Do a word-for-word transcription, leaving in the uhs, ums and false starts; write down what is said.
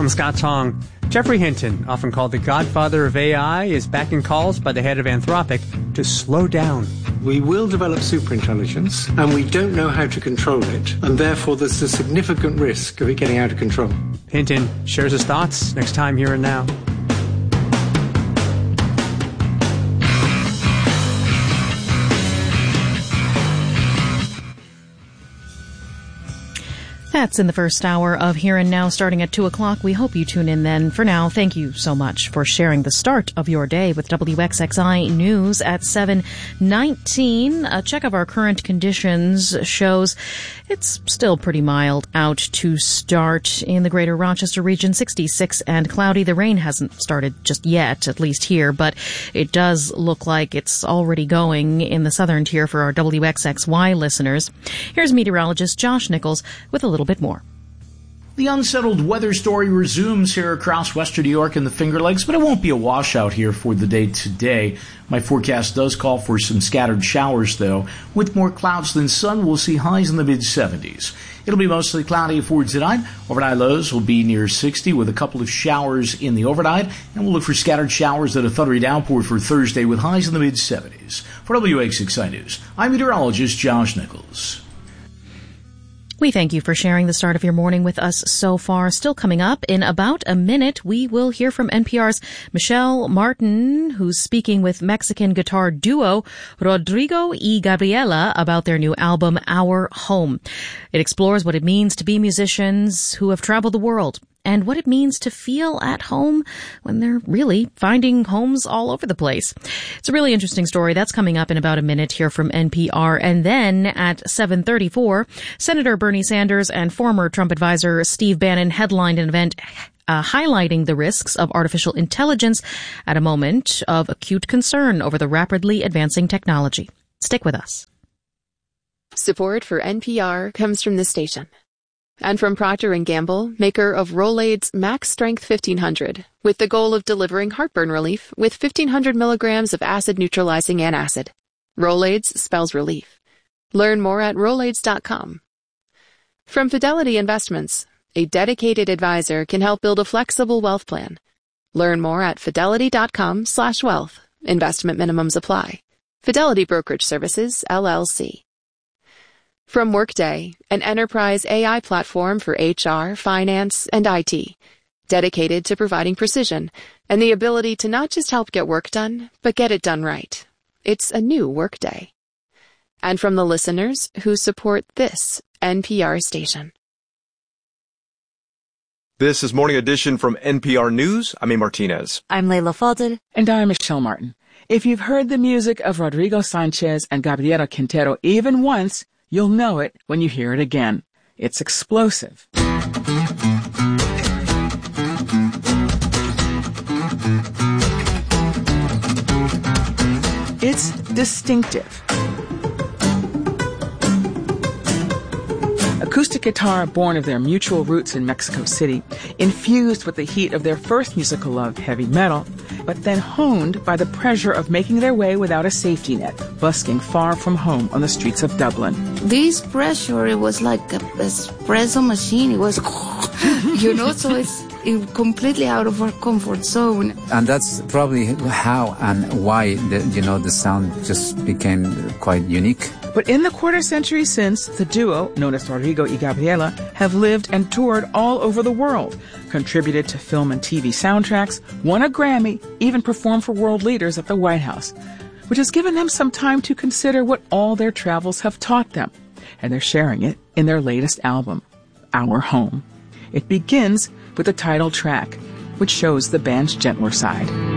Scott Tong. Jeffrey Hinton, often called the godfather of A I, is backing calls by the head of Anthropic to slow down. We will develop superintelligence, and we don't know how to control it, and therefore there's a significant risk of it getting out of control. Hinton shares his thoughts next time Here and Now. That's in the first hour of Here and Now, starting at two o'clock. We hope you tune in then. For now, thank you so much for sharing the start of your day with W X X I News at seven nineteen. A check of our current conditions shows it's still pretty mild out to start in the greater Rochester region, sixty-six and cloudy. The rain hasn't started just yet, at least here, but it does look like it's already going in the southern tier for our W X X Y listeners. Here's meteorologist Josh Nichols with a little bit more. The unsettled weather story resumes here across western New York and the Finger Lakes, but it won't be a washout here for the day today. My forecast does call for some scattered showers, though. With more clouds than sun, we'll see highs in the mid-seventies. It'll be mostly cloudy for tonight. Overnight lows will be near sixty with a couple of showers in the overnight, and we'll look for scattered showers and a thundery downpour for Thursday with highs in the mid-seventies. For W X X I News, I'm meteorologist Josh Nichols. We thank you for sharing the start of your morning with us so far. Still coming up in about a minute, we will hear from N P R's Michelle Martin, who's speaking with Mexican guitar duo Rodrigo y Gabriela about their new album, Our Home. It explores what it means to be musicians who have traveled the world, and what it means to feel at home when they're really finding homes all over the place. It's a really interesting story. That's coming up in about a minute here from N P R. And then at seven thirty-four, Senator Bernie Sanders and former Trump advisor Steve Bannon headlined an event uh, highlighting the risks of artificial intelligence at a moment of acute concern over the rapidly advancing technology. Stick with us. Support for N P R comes from this station. And from Procter and Gamble, maker of Rolaids Max Strength fifteen hundred, with the goal of delivering heartburn relief with fifteen hundred milligrams of acid-neutralizing antacid. Rolaids spells relief. Learn more at Rolaids dot com. From Fidelity Investments, a dedicated advisor can help build a flexible wealth plan. Learn more at Fidelity dot com slash wealth. Investment minimums apply. Fidelity Brokerage Services, L L C. From Workday, an enterprise A I platform for H R, finance, and I T, dedicated to providing precision and the ability to not just help get work done, but get it done right. It's a new Workday. And from the listeners who support this N P R station. This is Morning Edition from N P R News. I'm A. Martinez. I'm Leila Fadel. And I'm Michelle Martin. If you've heard the music of Rodrigo Sanchez and Gabriela Quintero even once, you'll know it when you hear it again. It's explosive. It's distinctive. Acoustic guitar born of their mutual roots in Mexico City, infused with the heat of their first musical love, heavy metal, but then honed by the pressure of making their way without a safety net, busking far from home on the streets of Dublin. This pressure, it was like an espresso machine. It was, you know, so it's it completely out of our comfort zone. And that's probably how and why, the, you know, the sound just became quite unique. But in the quarter century since, the duo, known as Rodrigo y Gabriela, have lived and toured all over the world, contributed to film and T V soundtracks, won a Grammy, even performed for world leaders at the White House, which has given them some time to consider what all their travels have taught them. And they're sharing it in their latest album, Our Home. It begins with the title track, which shows the band's gentler side.